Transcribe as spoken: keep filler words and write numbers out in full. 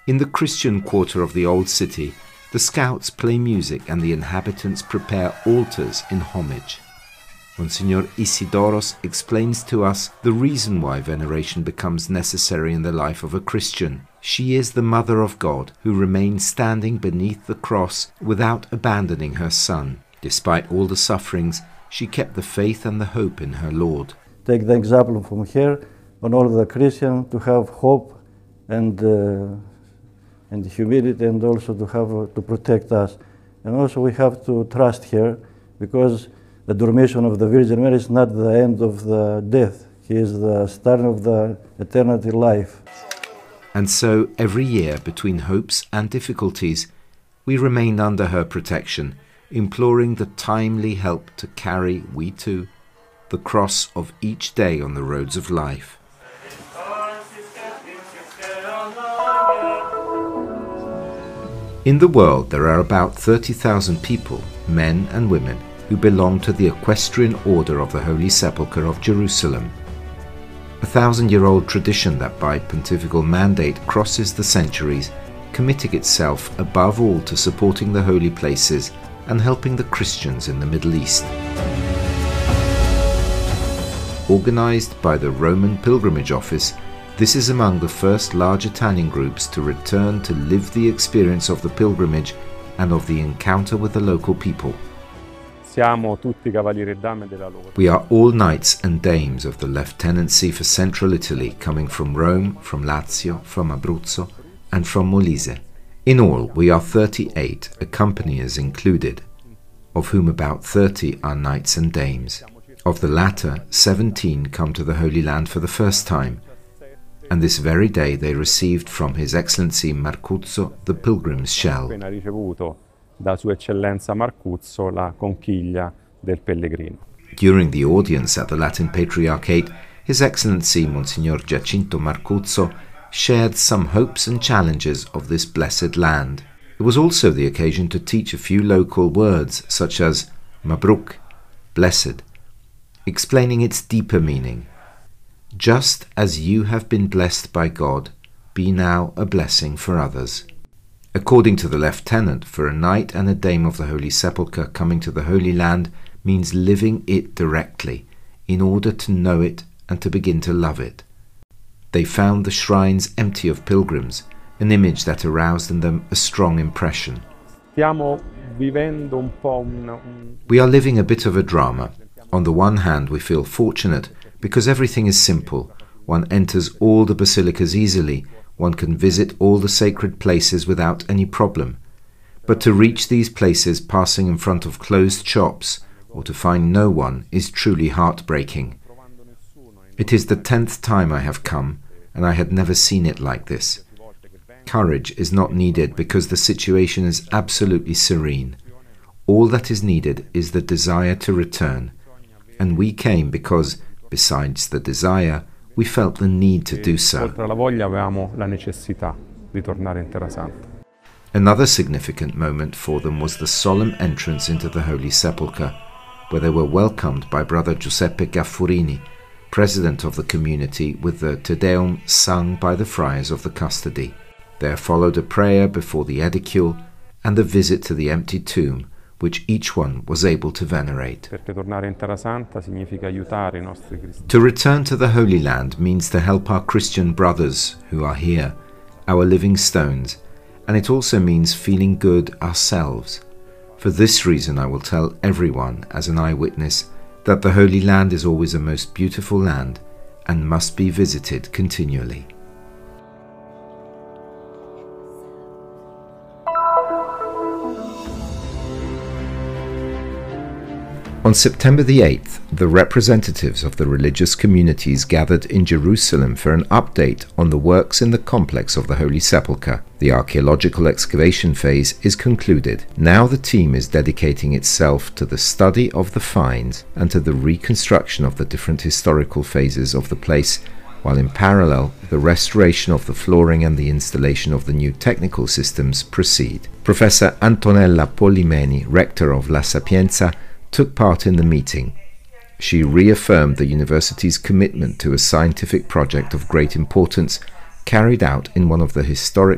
In the Christian quarter of the old city, the scouts play music and the inhabitants prepare altars in homage. Monsignor Isidoros explains to us the reason why veneration becomes necessary in the life of a Christian. She is the Mother of God who remains standing beneath the cross without abandoning her Son. Despite all the sufferings, she kept the faith and the hope in her Lord. Take the example from here on all the Christians to have hope and uh, and humility, and also to have uh, to protect us. And also we have to trust her, because the dormition of the Virgin Mary is not the end of the death. He is the start of the eternity life. And so every year, between hopes and difficulties, we remain under her protection, imploring the timely help to carry, we too, the cross of each day on the roads of life. In the world, there are about thirty thousand people, men and women, who belong to the Equestrian Order of the Holy Sepulchre of Jerusalem. A thousand-year-old tradition that by pontifical mandate crosses the centuries, committing itself above all to supporting the holy places and helping the Christians in the Middle East. Organized by the Roman Pilgrimage Office, this is among the first large Italian groups to return to live the experience of the pilgrimage and of the encounter with the local people. We are all knights and dames of the Lieutenancy for Central Italy, coming from Rome, from Lazio, from Abruzzo, and from Molise. In all, we are thirty-eight, accompaniers included, of whom about thirty are knights and dames. Of the latter, seventeen come to the Holy Land for the first time, and this very day they received from His Excellency Marcuzzo the pilgrim's shell. During the audience at the Latin Patriarchate, His Excellency Monsignor Giacinto Marcuzzo shared some hopes and challenges of this blessed land. It was also the occasion to teach a few local words such as Mabruk, blessed, explaining its deeper meaning. Just as you have been blessed by God, be now a blessing for others. According to the lieutenant, for a knight and a dame of the Holy Sepulchre coming to the Holy Land means living it directly, in order to know it and to begin to love it. They found the shrines empty of pilgrims, an image that aroused in them a strong impression. We are living a bit of a drama. On the one hand, we feel fortunate because everything is simple. One enters all the basilicas easily. One can visit all the sacred places without any problem. But to reach these places passing in front of closed shops, or to find no one, is truly heartbreaking. It is the tenth time I have come, and I had never seen it like this. Courage is not needed because the situation is absolutely serene. All that is needed is the desire to return. And we came because, besides the desire, we felt the need to do so. Another significant moment for them was the solemn entrance into the Holy Sepulchre, where they were welcomed by Brother Giuseppe Gaffurini, president of the community, with the Te Deum sung by the friars of the custody. There followed a prayer before the edicule and the visit to the empty tomb, which each one was able to venerate. To return to the Holy Land means to help our Christian brothers who are here, our living stones, and it also means feeling good ourselves. For this reason I will tell everyone, as an eyewitness, that the Holy Land is always a most beautiful land and must be visited continually. On September the eighth, the representatives of the religious communities gathered in Jerusalem for an update on the works in the complex of the Holy Sepulchre. The archaeological excavation phase is concluded. Now the team is dedicating itself to the study of the finds and to the reconstruction of the different historical phases of the place, while in parallel, the restoration of the flooring and the installation of the new technical systems proceed. Professor Antonella Polimeni, rector of La Sapienza, took part in the meeting. She reaffirmed the university's commitment to a scientific project of great importance carried out in one of the historic